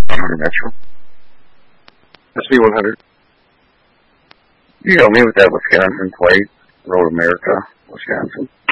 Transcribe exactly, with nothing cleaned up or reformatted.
one hundred Metro. S B one hundred. You know me with that Wisconsin plate. Road America, Wisconsin.